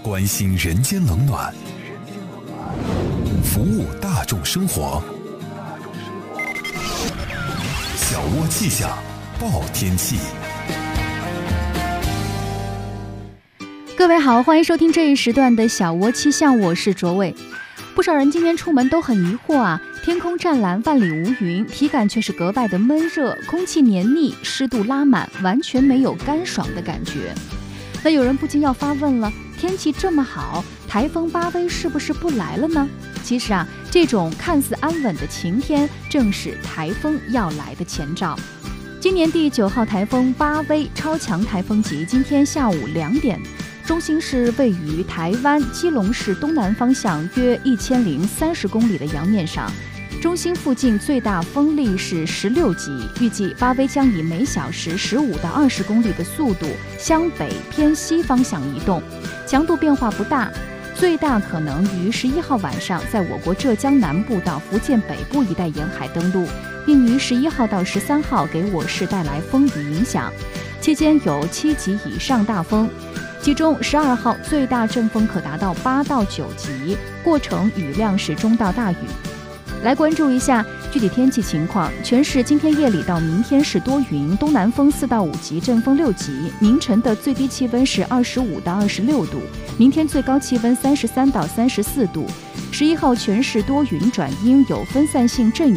关心人间冷暖，服务大众生活。小窝气象报天气。 各位好，欢迎收听这一时段的小窝气象，我是卓伟。不少人今天出门都很疑惑啊，天空湛蓝，万里无云，体感却是格外的闷热，空气黏腻，湿度拉满，完全没有干爽的感觉。那有人不禁要发问了，天气这么好，台风巴威是不是不来了呢？其实啊，这种看似安稳的晴天，正是台风要来的前兆。今年第9号台风巴威超强台风级，今天下午2点，中心是位于台湾基隆市东南方向约1030公里的洋面上，中心附近最大风力是16级，预计巴威将以每小时15到20公里的速度向北偏西方向移动，强度变化不大，最大可能于11号晚上在我国浙江南部到福建北部一带沿海登陆，并于11号到13号给我市带来风雨影响，期间有7级以上大风，其中12号最大阵风可达到8到9级，过程雨量是中到大雨。来关注一下具体天气情况，全市今天夜里到明天是多云，东南风4到5级，阵风6级，凌晨的最低气温是25到26度，明天最高气温33到34度。11号全市多云转阴，有分散性阵雨。